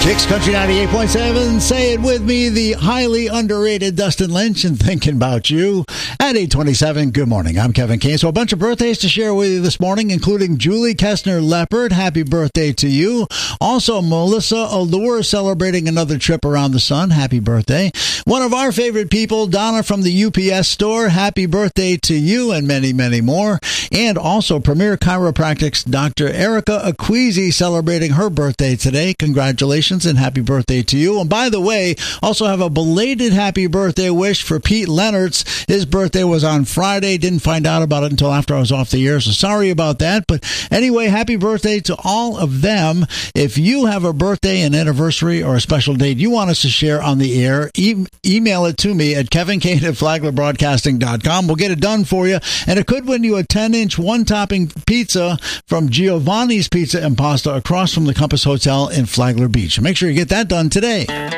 Kicks Country 98.7. Say it with me, the highly underrated Dustin Lynch, and thinking about you at 8:27. Good morning. I'm Kevin Kane. So a bunch of birthdays to share with you this morning, including Julie Kessner Leopard. Happy birthday to you. Also, Melissa Allure celebrating another trip around the sun. Happy birthday. One of our favorite people, Donna from the UPS store. Happy birthday to you, and many, many more. And also, Premier Chiropractic's Dr. Erica Acquisi celebrating her birthday today. Congratulations and happy birthday to you. And by the way, also have a belated happy birthday wish for Pete Leonards. His birthday was on Friday. Didn't find out about it until after I was off the air, so sorry about that. But anyway, happy birthday to all of them. If you have a birthday, an anniversary, or a special date you want us to share on the air, email it to me at kevinkane@flaglerbroadcasting.com. We'll get it done for you. And it could win you a 10-inch one-topping pizza from Giovanni's Pizza and Pasta across from the Compass Hotel in Flagler Beach. Make sure you get that done today.